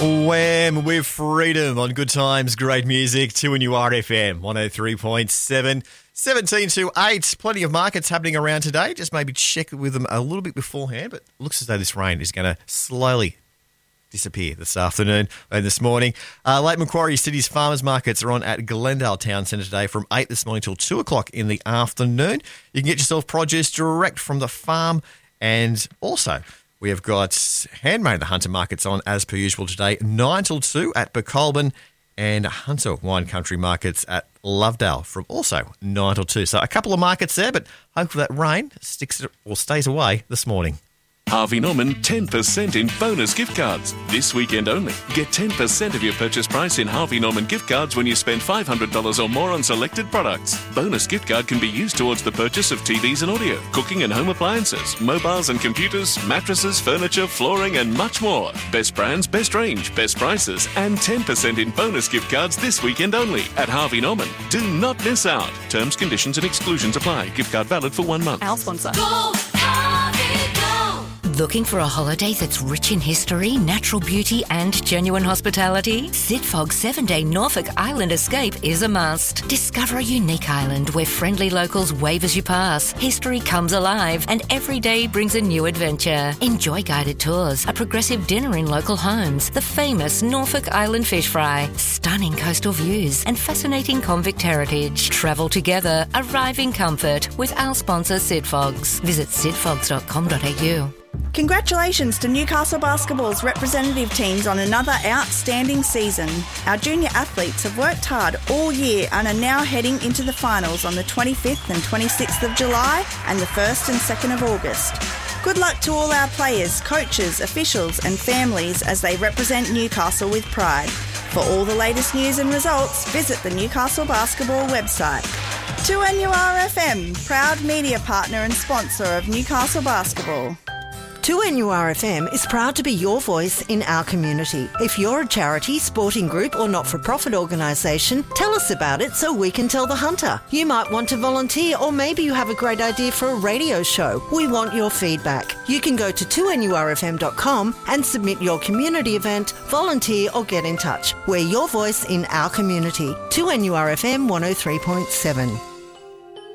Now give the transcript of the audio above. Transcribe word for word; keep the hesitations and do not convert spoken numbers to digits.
Wham with Freedom on Good Times, great music, two N U R F M, one oh three point seven, seventeen to eight. Plenty of markets happening around today. Just maybe check with them a little bit beforehand, but it looks as though this rain is going to slowly disappear this afternoon and this morning. Uh, Lake Macquarie City's farmers markets are on at Glendale Town Centre today from eight this morning till two o'clock in the afternoon. You can get yourself produce direct from the farm, and also we have got Handmade the Hunter markets on as per usual today, nine till two at Becolban, and Hunter Wine Country markets at Lovedale from also nine till two. So a couple of markets there, but hopefully that rain sticks or stays away this morning. Harvey Norman ten percent in bonus gift cards. This weekend only. Get ten percent of your purchase price in Harvey Norman gift cards when you spend five hundred dollars or more on selected products. Bonus gift card can be used towards the purchase of T Vs and audio, cooking and home appliances, mobiles and computers, mattresses, furniture, flooring and much more. Best brands, best range, best prices and ten percent in bonus gift cards this weekend only at Harvey Norman. Do not miss out. Terms, conditions and exclusions apply. Gift card valid for one month. Our sponsor. Go, Harvey, go! Looking for a holiday that's rich in history, natural beauty and genuine hospitality? Sidfog's seven-day Norfolk Island escape is a must. Discover a unique island where friendly locals wave as you pass. History comes alive and every day brings a new adventure. Enjoy guided tours, a progressive dinner in local homes, the famous Norfolk Island fish fry, stunning coastal views and fascinating convict heritage. Travel together, arrive in comfort with our sponsor Sidfogs. Visit sidfogs dot com dot a u. Congratulations to Newcastle Basketball's representative teams on another outstanding season. Our junior athletes have worked hard all year and are now heading into the finals on the twenty-fifth and twenty-sixth of July and the first and second of August. Good luck to all our players, coaches, officials and families as they represent Newcastle with pride. For all the latest news and results, visit the Newcastle Basketball website. two N U R F M, proud media partner and sponsor of Newcastle Basketball. two N U R F M is proud to be your voice in our community. If you're a charity, sporting group or not-for-profit organisation, tell us about it so we can tell the Hunter. You might want to volunteer or maybe you have a great idea for a radio show. We want your feedback. You can go to two N U R F M dot com and submit your community event, volunteer or get in touch. We're your voice in our community. two N U R F M one oh three point seven.